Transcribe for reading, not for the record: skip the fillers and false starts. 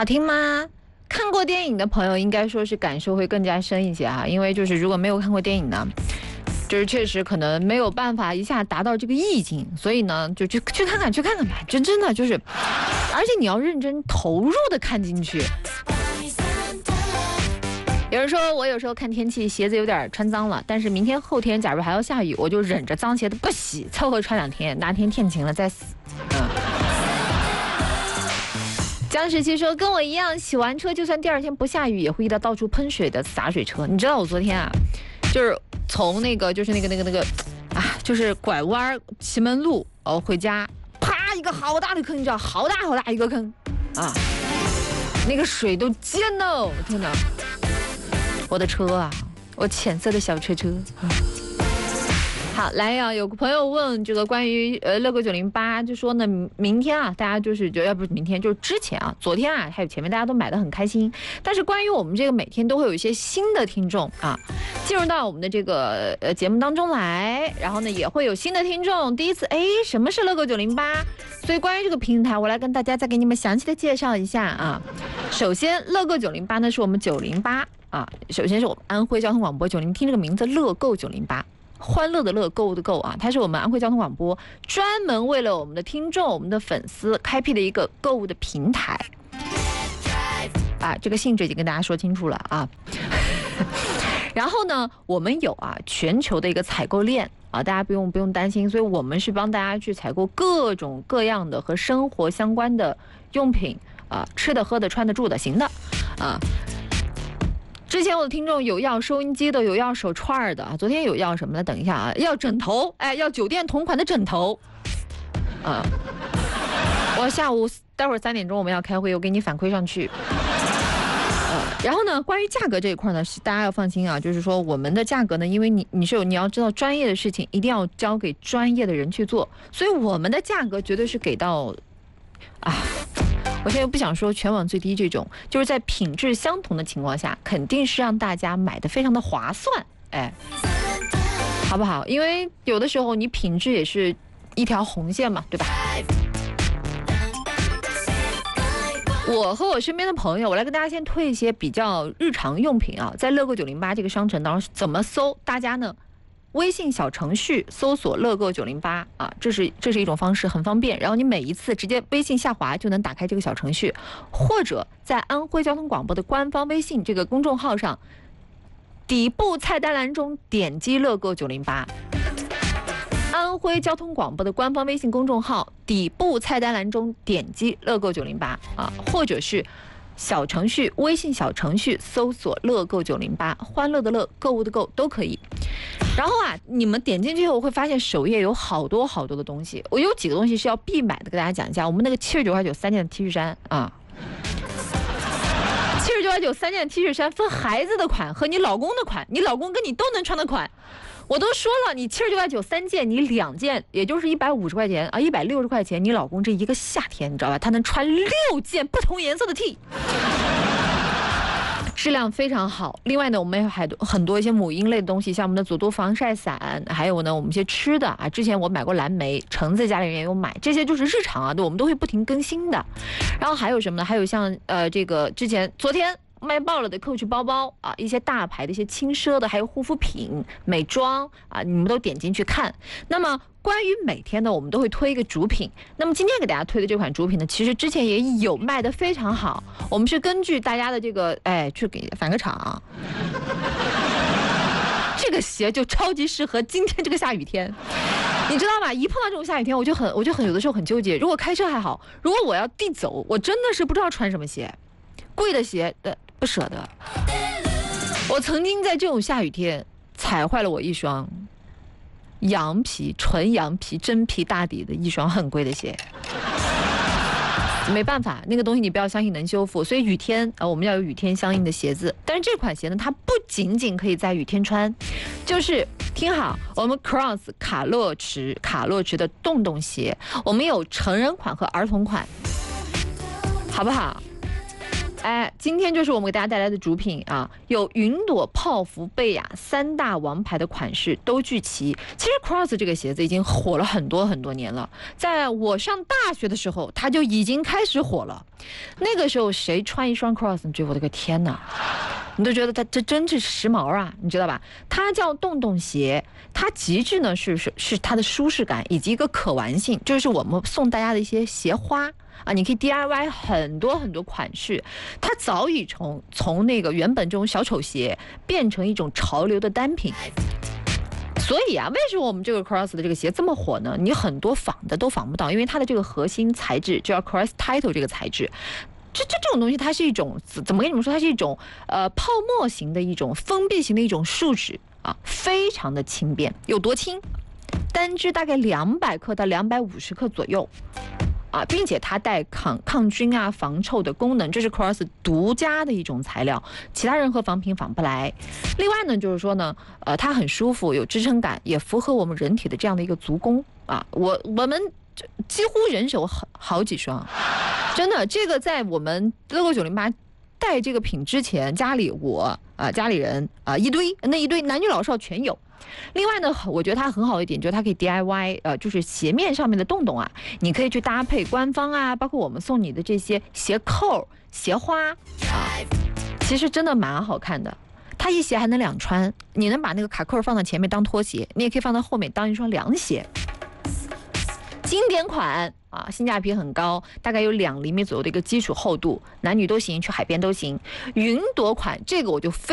好听吗？看过电影的朋友应该说是感受会更加深一些哈，因为就是如果没有看过电影呢，就是确实可能没有办法一下达到这个意境，所以呢就去看看吧，真的就是，而且你要认真投入的看进去。有人说我有时候看天气鞋子有点穿脏了，但是明天后天假如还要下雨，我就忍着脏鞋子不洗，凑合穿2天，哪天天晴了再死。江17说跟我一样，洗完车就算第2天不下雨也会遇到到处喷水的洒水车。你知道我昨天啊，就是从那个就是拐弯祁门路回家，啪一个好大的坑，你知道好大一个坑啊，那个水都溅了，天哪！我的车啊，我浅色的小车。好，来呀，有个朋友问这个关于乐购908，就说呢，明天啊，大家就是要不是明天就是之前啊，昨天啊，还有前面大家都买得很开心，但是关于我们这个每天都会有一些新的听众啊，进入到我们的这个节目当中来，然后呢也会有新的听众第一次什么是乐购908，所以关于这个平台，我来跟大家再给你们详细的介绍一下啊。首先，乐购908呢是我们908啊，首先是我们安徽交通广播90，听这个名字乐购908。欢乐的乐，购物的购啊，它是我们安徽交通广播专门为了我们的听众、我们的粉丝开辟的一个购物的平台啊，这个性质已经跟大家说清楚了啊。然后呢，我们有全球的一个采购链啊，大家不用担心，所以我们是帮大家去采购各种各样的和生活相关的用品啊，吃的、喝的、穿的、住的、行的啊。之前我的听众有要收音机的，有要手串的啊。昨天有要什么的？等一下啊，要枕头，要酒店同款的枕头。我下午待会儿3点钟我们要开会，我给你反馈上去。然后呢，关于价格这一块呢，大家要放心啊，就是说我们的价格呢，因为你要知道专业的事情一定要交给专业的人去做，所以我们的价格绝对是给到我现在不想说全网最低这种，就是在品质相同的情况下，肯定是让大家买的非常的划算，好不好？因为有的时候你品质也是一条红线嘛，对吧？我和我身边的朋友，我来跟大家先推一些比较日常用品啊，在乐购908这个商城当中怎么搜，大家呢？微信小程序搜索乐购908啊，这是一种方式，很方便。然后你每一次直接微信下滑就能打开这个小程序，或者在安徽交通广播的官方微信这个公众号上，底部菜单栏中点击乐购908。安徽交通广播的官方微信公众号底部菜单栏中点击乐购908啊，或者是小程序微信小程序搜索乐购908，欢乐的乐，购物的购都可以。然后你们点进去后会发现首页有好多的东西，我有几个东西是要必买的，跟大家讲一下。我们那个79块9 3件的 T 恤衫啊，79块9 3件的 T 恤衫分孩子的款和你老公的款，你老公跟你都能穿的款。我都说了，你79块9 3件，你2件也就是150块钱啊，160块钱，你老公这一个夏天你知道吧，他能穿6件不同颜色的 T。质量非常好。另外呢，我们还很多一些母婴类的东西，像我们的佐多防晒伞，还有呢我们一些吃的啊。之前我买过蓝莓，橙子家里人也有买，这些就是日常我们都会不停更新的。然后还有什么呢？还有像这个昨天卖爆了的 Coach 包包啊，一些大牌的一些轻奢的，还有护肤品、美妆啊，你们都点进去看。那么关于每天呢，我们都会推一个主品。那么今天给大家推的这款主品呢，其实之前也有卖的非常好。我们是根据大家的这个去给返个场。这个鞋就超级适合今天这个下雨天，你知道吧？一碰到这种下雨天，我就很有的时候很纠结。如果开车还好，如果我要地走，我真的是不知道穿什么鞋。贵的鞋不舍得。我曾经在这种下雨天踩坏了我一双羊皮纯羊皮真皮大底的一双很贵的鞋，没办法，那个东西你不要相信能修复，所以雨天我们要有雨天相应的鞋子。但是这款鞋呢，它不仅仅可以在雨天穿，就是听好，我们 Cross 卡洛驰的洞洞鞋，我们有成人款和儿童款，好不好？ 哎，今天就是我们给大家带来的主品啊，有云朵、泡芙、贝雅3大王牌的款式都聚齐。其实 Crocs 这个鞋子已经火了很多很多年了，在我上大学的时候，它就已经开始火了。那个时候谁穿一双 Crocs， 你觉得我的个天哪！你都觉得它这真是时髦啊，你知道吧？它叫洞洞鞋，它极致呢是它的舒适感以及一个可玩性，就是我们送大家的一些鞋花啊，你可以 DIY 很多很多款式。它早已从那个原本这种小丑鞋变成一种潮流的单品。所以啊，为什么我们这个 Crocs 的这个鞋这么火呢？你很多仿的都仿不到，因为它的这个核心材质就叫 Crocs Title 这个材质。这种东西，它是一种怎么跟你们说？它是一种泡沫型的一种封闭型的一种树脂啊，非常的轻便。有多轻？单只大概200克到250克左右啊，并且它带抗菌啊、防臭的功能，这是 Crocs 独家的一种材料，其他任何仿品仿不来。另外呢，就是说呢，它很舒服，有支撑感，也符合我们人体的这样的一个足弓啊。我们几乎人手好几双。真的，这个在我们logo 908带这个品之前，家里人一堆男女老少全有。另外呢，我觉得它很好一点，就是它可以 DIY，就是鞋面上面的洞洞啊，你可以去搭配官方啊，包括我们送你的这些鞋扣、鞋花啊，其实真的蛮好看的。它一鞋还能2穿，你能把那个卡扣放到前面当拖鞋，你也可以放到后面当一双凉鞋。经典款啊，性价比很高，大概有2厘米左右的一个基础厚度，男女都行，去海边都行。云朵款这个我就非